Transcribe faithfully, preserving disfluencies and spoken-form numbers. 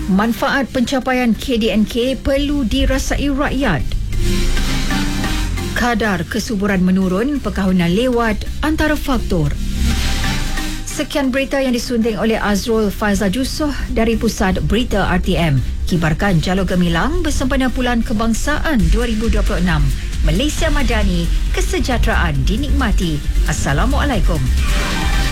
Manfaat pencapaian K D N K perlu dirasai rakyat. Kadar kesuburan menurun, perkahwinan lewat antara faktor. Sekian berita yang disunting oleh Azrul Faizal Jusoh dari Pusat Berita R T M. Kibarkan Jalur Gemilang bersempena Bulan Kebangsaan dua ribu dua puluh enam. Malaysia Madani, kesejahteraan dinikmati. Assalamualaikum.